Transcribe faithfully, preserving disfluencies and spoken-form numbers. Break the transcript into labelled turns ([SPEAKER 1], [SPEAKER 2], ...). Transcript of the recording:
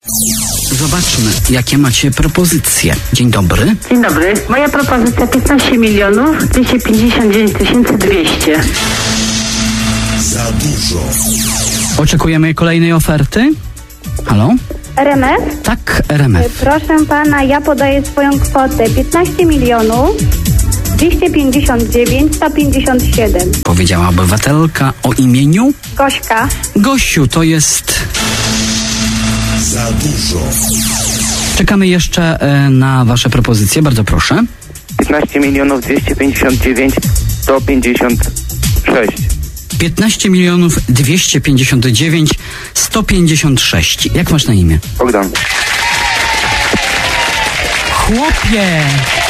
[SPEAKER 1] Zobaczmy, jakie macie propozycje. Dzień dobry.
[SPEAKER 2] Dzień dobry. Moja propozycja piętnaście milionów dwieście pięćdziesiąt dziewięć tysięcy dwieście.
[SPEAKER 3] Za dużo.
[SPEAKER 1] Oczekujemy kolejnej oferty. Halo?
[SPEAKER 4] R M F?
[SPEAKER 1] Tak, R M F.
[SPEAKER 4] Proszę pana, ja podaję swoją kwotę piętnaście milionów dwieście pięćdziesiąt dziewięć sto pięćdziesiąt siedem.
[SPEAKER 1] Powiedziała obywatelka o imieniu?
[SPEAKER 4] Gośka.
[SPEAKER 1] Gosiu, to jest...
[SPEAKER 3] Za dużo.
[SPEAKER 1] Czekamy jeszcze e, na wasze propozycje, bardzo proszę.
[SPEAKER 5] piętnaście milionów dwieście pięćdziesiąt dziewięć sto pięćdziesiąt sześć.
[SPEAKER 1] piętnaście milionów dwieście pięćdziesiąt dziewięć sto pięćdziesiąt sześć. Jak masz na imię?
[SPEAKER 5] Bogdan.
[SPEAKER 1] Chłopie!